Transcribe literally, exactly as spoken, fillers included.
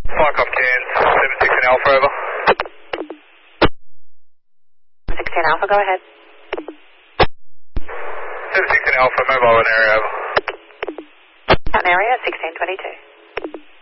Flycom Cairns, seven sixteen Alpha, over. sixteen Alpha, go ahead. seven sixteen Alpha, mobile in area, over. Out in area, sixteen twenty-two.